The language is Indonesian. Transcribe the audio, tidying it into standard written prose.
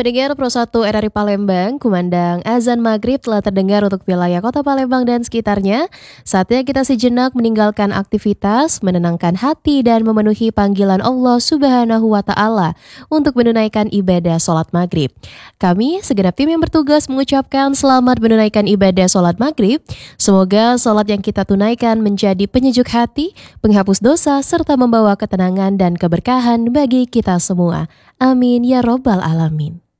Pendengar Pro 1 RRI Palembang, kumandang azan maghrib telah terdengar untuk wilayah kota Palembang dan sekitarnya. Saatnya kita sejenak meninggalkan aktivitas, menenangkan hati dan memenuhi panggilan Allah Subhanahu wa Ta'ala untuk menunaikan ibadah sholat maghrib. Kami, segenap tim yang bertugas mengucapkan selamat menunaikan ibadah sholat maghrib. Semoga sholat yang kita tunaikan menjadi penyejuk hati, penghapus dosa, serta membawa ketenangan dan keberkahan bagi kita semua. Amin ya robbal alamin.